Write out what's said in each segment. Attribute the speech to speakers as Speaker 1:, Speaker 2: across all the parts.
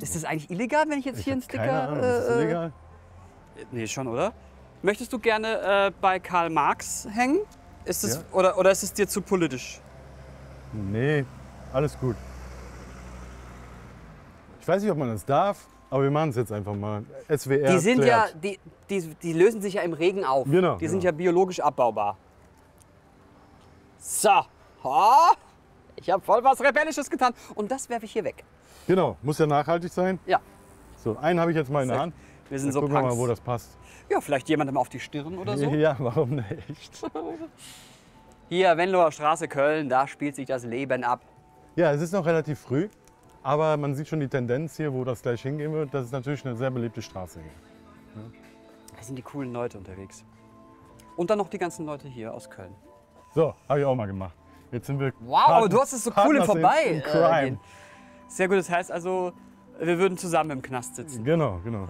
Speaker 1: Ist das eigentlich illegal, wenn ich jetzt hier einen Sticker...
Speaker 2: Keine Ahnung, ist das illegal?
Speaker 1: Nee, schon, oder? Möchtest du gerne bei Karl Marx hängen? Ist das,
Speaker 2: Ja.
Speaker 1: oder ist es dir zu politisch?
Speaker 2: Nee, alles gut. Ich weiß nicht, ob man das darf, aber wir machen es jetzt einfach mal. SWR
Speaker 1: Die sind
Speaker 2: klärt.
Speaker 1: ja, die lösen sich ja im Regen auf.
Speaker 2: Genau,
Speaker 1: Die sind
Speaker 2: genau.
Speaker 1: ja biologisch abbaubar. So. Oh, ich habe voll was Rebellisches getan. Und das werfe ich hier weg.
Speaker 2: Genau, muss ja nachhaltig sein.
Speaker 1: Ja.
Speaker 2: So, einen habe ich jetzt mal in der Hand.
Speaker 1: Wir sind
Speaker 2: Jetzt
Speaker 1: so
Speaker 2: gucken wir mal,
Speaker 1: Punks.
Speaker 2: wo das passt.
Speaker 1: Ja, vielleicht jemandem auf die Stirn oder so.
Speaker 2: Ja, warum nicht?
Speaker 1: Hier, Venloer Straße, Köln, da spielt sich das Leben ab.
Speaker 2: Ja, es ist noch relativ früh, aber man sieht schon die Tendenz hier, wo das gleich hingehen wird. Das ist natürlich eine sehr belebte Straße hier.
Speaker 1: Da sind die coolen Leute unterwegs. Und dann noch die ganzen Leute hier aus Köln.
Speaker 2: So, habe ich auch mal gemacht. Jetzt sind wir
Speaker 1: Wow, du hast es so cool im
Speaker 2: Partners
Speaker 1: Vorbei.
Speaker 2: in Crime.
Speaker 1: Gehen. Sehr gut, das heißt also, wir würden zusammen im Knast sitzen.
Speaker 2: Genau, genau.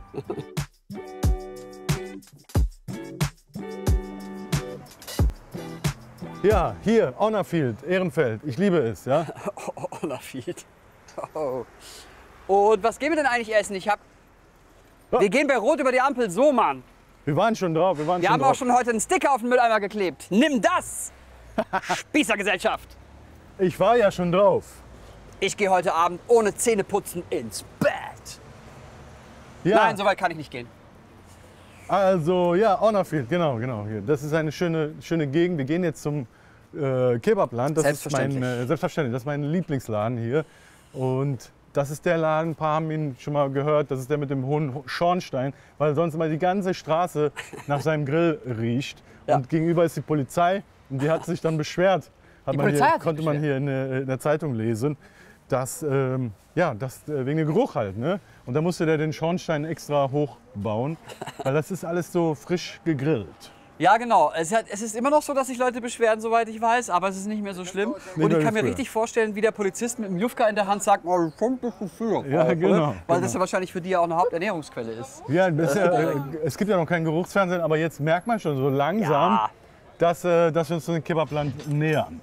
Speaker 2: Ja, hier, Honorfield, Ehrenfeld. Ich liebe es, ja.
Speaker 1: Oh, Lafitte. Oh. Und was gehen wir denn eigentlich essen? Wir gehen bei Rot über die Ampel, so Mann.
Speaker 2: Wir waren schon drauf, wir
Speaker 1: Wir haben auch schon heute einen Sticker auf den Mülleimer geklebt. Nimm das! Spießergesellschaft.
Speaker 2: Ich war ja schon drauf.
Speaker 1: Ich gehe heute Abend ohne Zähneputzen ins Bett.
Speaker 2: Ja,
Speaker 1: Nein, so weit kann ich nicht gehen.
Speaker 2: also ja, Honorfield, genau, genau. Hier. Das ist eine schöne Gegend. Wir gehen jetzt zum Kebabland. Das ist mein,
Speaker 1: Selbstverständlich.
Speaker 2: selbstverständlich, das ist mein Lieblingsladen hier. Und das ist der Laden, ein paar haben ihn schon mal gehört, das ist der mit dem hohen Schornstein, weil sonst immer die ganze Straße nach seinem Grill riecht.
Speaker 1: Ja.
Speaker 2: Und gegenüber ist die Polizei und die hat sich dann beschwert.
Speaker 1: Polizei hat sich
Speaker 2: Konnte man hier in der Zeitung lesen, dass wegen dem Geruch halt. Ne? Und da musste der den Schornstein extra hochbauen, weil das ist alles so frisch gegrillt.
Speaker 1: Ja, genau. Es ist immer noch so, dass sich Leute beschweren, soweit ich weiß, aber es ist nicht mehr so schlimm.
Speaker 2: Nee,
Speaker 1: Und ich
Speaker 2: wie
Speaker 1: kann mir
Speaker 2: früher.
Speaker 1: richtig vorstellen, wie der Polizist mit dem Jufka in der Hand sagt, oh, das kommt ein bisschen für.
Speaker 2: Ja,
Speaker 1: Oder?
Speaker 2: genau,
Speaker 1: Weil das ja wahrscheinlich für die ja auch eine Haupternährungsquelle ist.
Speaker 2: Ja, es gibt ja noch kein Geruchsfernsehen, aber jetzt merkt man schon so langsam,
Speaker 1: Ja.
Speaker 2: dass wir uns so ein Kebabland nähern.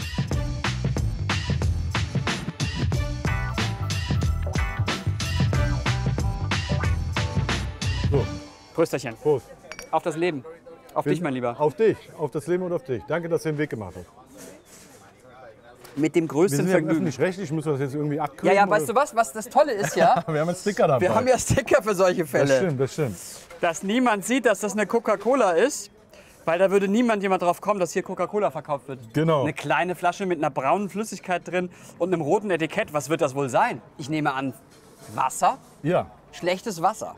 Speaker 2: So,
Speaker 1: Prösterchen.
Speaker 2: Prost.
Speaker 1: Auf das Leben. Auf dich, mein Lieber.
Speaker 2: Auf dich, auf das Leben und auf dich. Danke, dass ihr den Weg gemacht habt.
Speaker 1: Mit dem
Speaker 2: Wir
Speaker 1: größten
Speaker 2: sind ja
Speaker 1: Vergnügen.
Speaker 2: öffentlich-rechtlich, müssen wir das jetzt irgendwie
Speaker 1: Ja,
Speaker 2: abkürzen?
Speaker 1: ja, weißt du was das Tolle ist, ja?
Speaker 2: Wir haben einen Sticker dabei.
Speaker 1: Wir haben ja Sticker für solche Fälle.
Speaker 2: Das stimmt, das stimmt.
Speaker 1: Dass niemand sieht, dass das eine Coca-Cola ist, weil da würde jemand drauf kommen, dass hier Coca-Cola verkauft wird.
Speaker 2: Genau.
Speaker 1: Eine kleine Flasche mit einer braunen Flüssigkeit drin und einem roten Etikett. Was wird das wohl sein? Ich nehme an, Wasser?
Speaker 2: Ja.
Speaker 1: Schlechtes Wasser.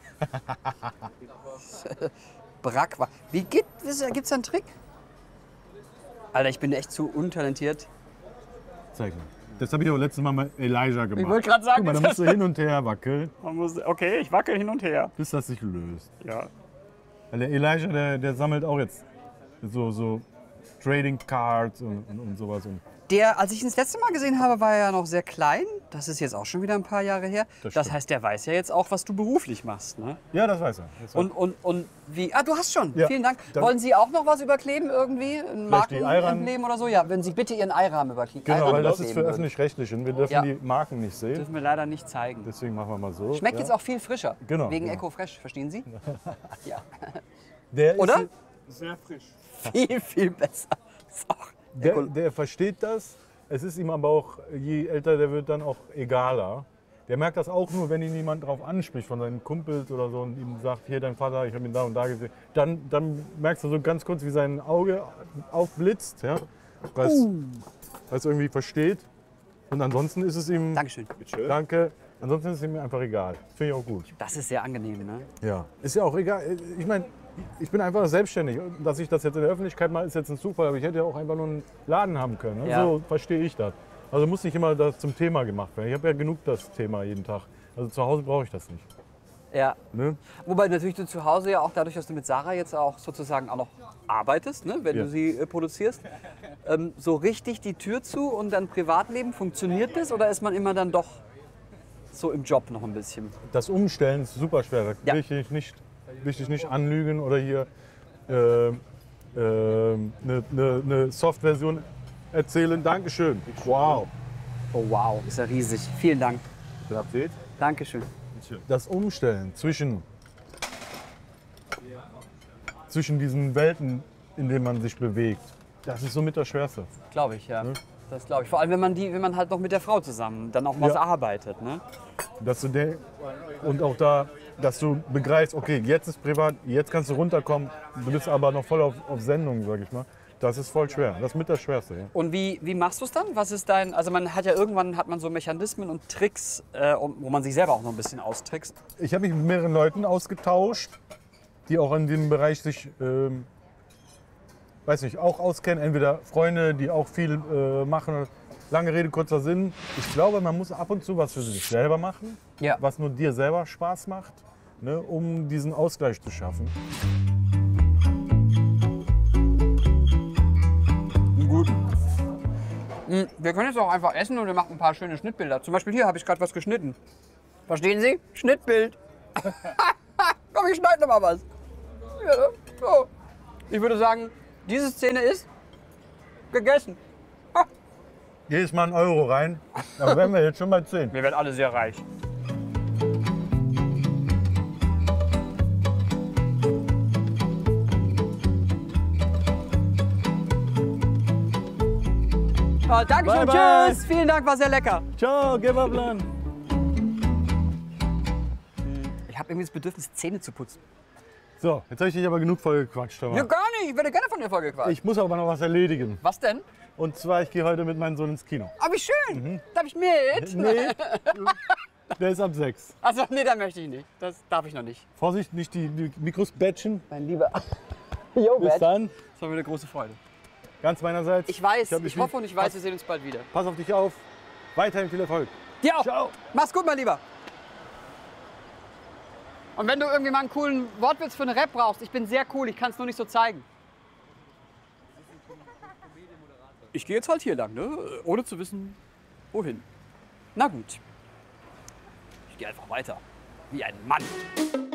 Speaker 1: Brackwasser. Gibt's da einen Trick? Alter, ich bin echt zu untalentiert.
Speaker 2: Zeig mal. Das habe ich aber letztes Mal mit Elijah gemacht.
Speaker 1: Ich wollte gerade sagen,
Speaker 2: Guck mal, da musst du hin und her wackeln,
Speaker 1: okay, ich wackel hin und her.
Speaker 2: bis das sich löst.
Speaker 1: Ja.
Speaker 2: Weil der Elijah, der sammelt auch jetzt so Trading Cards und sowas. Und
Speaker 1: Als ich ihn das letzte Mal gesehen habe, war er ja noch sehr klein. Das ist jetzt auch schon wieder ein paar Jahre her.
Speaker 2: Das
Speaker 1: Das
Speaker 2: stimmt.
Speaker 1: heißt, der weiß ja jetzt auch, was du beruflich machst. Ne?
Speaker 2: ja, das weiß er.
Speaker 1: Und wie. Ah, du hast schon.
Speaker 2: Ja.
Speaker 1: Vielen Dank.
Speaker 2: Dann-
Speaker 1: Wollen Sie auch noch was überkleben irgendwie? Ein
Speaker 2: Vielleicht die Eiran-
Speaker 1: Markenemblem oder so? Ja, wenn Sie bitte Ihren Eirahmen überkleben.
Speaker 2: Genau, weil das ist für öffentlich-rechtlich und wir dürfen
Speaker 1: Ja.
Speaker 2: die Marken nicht sehen.
Speaker 1: Dürfen wir leider nicht zeigen.
Speaker 2: Deswegen machen wir mal so.
Speaker 1: Schmeckt
Speaker 2: ja.
Speaker 1: jetzt auch viel frischer.
Speaker 2: Genau,
Speaker 1: Wegen
Speaker 2: genau.
Speaker 1: Eco-Fresh, verstehen Sie? Ja.
Speaker 2: Der ist-
Speaker 1: Oder?
Speaker 2: Sehr frisch.
Speaker 1: Viel, viel besser. Ist auch
Speaker 2: Der versteht das. Es ist ihm aber auch, je älter der wird, dann auch egaler. Der merkt das auch nur, wenn ihn jemand drauf anspricht, von seinen Kumpels oder so, und ihm sagt, hier dein Vater, ich habe ihn da und da gesehen. Dann merkst du so ganz kurz, wie sein Auge aufblitzt, ja? Weil es irgendwie versteht. Und ansonsten ist es ihm,
Speaker 1: Dankeschön.
Speaker 2: danke, ansonsten ist es ihm einfach egal. Finde ich auch gut.
Speaker 1: Das ist sehr angenehm, ne?
Speaker 2: Ja. Ist ja auch egal. Ich meine, ich bin einfach selbstständig. Dass ich das jetzt in der Öffentlichkeit mache, ist jetzt ein Zufall. Aber ich hätte ja auch einfach nur einen Laden haben können. Ne?
Speaker 1: Ja.
Speaker 2: So verstehe ich das. Also muss nicht immer das zum Thema gemacht werden. Ich habe ja genug das Thema jeden Tag. Also zu Hause brauche ich das nicht.
Speaker 1: Ja.
Speaker 2: Ne?
Speaker 1: Wobei natürlich du zu Hause ja auch dadurch, dass du mit Sarah jetzt auch sozusagen auch noch arbeitest, ne, wenn
Speaker 2: Ja.
Speaker 1: du sie produzierst, so richtig die Tür zu und dann Privatleben, funktioniert das oder ist man immer dann doch so im Job noch ein bisschen?
Speaker 2: Das Umstellen ist super schwer. Da
Speaker 1: Ja.
Speaker 2: will ich dich nicht anlügen oder hier eine Soft-Version erzählen. Dankeschön. Wow.
Speaker 1: Oh wow, ist ja riesig. Vielen Dank.
Speaker 2: Habt ihr?
Speaker 1: Dankeschön.
Speaker 2: Das Umstellen zwischen diesen Welten, in denen man sich bewegt, das ist somit das Schwerste.
Speaker 1: Glaube ich, ja. Das glaube ich. Vor allem, wenn man halt noch mit der Frau zusammen dann auch was arbeitet. Ne?
Speaker 2: Und auch da, dass du begreifst, okay, jetzt ist privat, jetzt kannst du runterkommen, du bist aber noch voll auf Sendung, sag ich mal. Das ist voll schwer. Das ist mit das Schwerste. Ja.
Speaker 1: Und wie machst du es dann? Was ist also man hat ja irgendwann so Mechanismen und Tricks, wo man sich selber auch noch ein bisschen austrickst.
Speaker 2: Ich habe mich mit mehreren Leuten ausgetauscht, die auch in dem Bereich sich, weiß nicht, auch auskennen. Entweder Freunde, die auch viel machen. Lange Rede, kurzer Sinn. Ich glaube, man muss ab und zu was für sich selber machen, was nur dir selber Spaß macht, ne, um diesen Ausgleich zu schaffen.
Speaker 1: Gut. Wir können jetzt auch einfach essen und wir machen ein paar schöne Schnittbilder. Zum Beispiel hier habe ich gerade was geschnitten. Verstehen Sie? Schnittbild. Komm, ich schneide noch mal was. Ja, so. Ich würde sagen, diese Szene ist gegessen.
Speaker 2: Jedes Mal 1 Euro rein, dann wären wir jetzt schon bei 10.
Speaker 1: Wir werden alle sehr reich. Dankeschön,
Speaker 2: Bye, bye.
Speaker 1: tschüss. Vielen Dank, war sehr lecker.
Speaker 2: Ciao, Geberplan.
Speaker 1: Ich habe irgendwie das Bedürfnis, Zähne zu putzen.
Speaker 2: So, jetzt habe ich dich aber genug vollgequatscht.
Speaker 1: Ja, gar nicht. Ich werde gerne von dir vollgequatscht.
Speaker 2: Ich muss aber noch was erledigen.
Speaker 1: Was denn?
Speaker 2: Und zwar, ich gehe heute mit meinem Sohn ins Kino.
Speaker 1: Ah, wie schön. Darf ich mit?
Speaker 2: Nee, der ist ab 6.
Speaker 1: Also, nee, da möchte ich nicht. Das darf ich noch nicht.
Speaker 2: Vorsicht, nicht die Mikros batchen.
Speaker 1: Mein Lieber. Jo,
Speaker 2: Bis dann.
Speaker 1: Das war mir eine große Freude.
Speaker 2: Ganz meinerseits.
Speaker 1: Ich weiß,
Speaker 2: hab
Speaker 1: ich
Speaker 2: dich
Speaker 1: hoffe und
Speaker 2: lieb.
Speaker 1: ich weiß, wir sehen uns bald wieder.
Speaker 2: Pass auf dich auf. Weiterhin viel Erfolg.
Speaker 1: Dir auch.
Speaker 2: Ciao.
Speaker 1: Mach's gut, mein Lieber. Und wenn du irgendwie mal einen coolen Wortwitz für eine Rap brauchst, ich bin sehr cool, ich kann es nur nicht so zeigen. Ich gehe jetzt halt hier lang, ne? Ohne zu wissen, wohin. Na gut. Ich gehe einfach weiter. Wie ein Mann.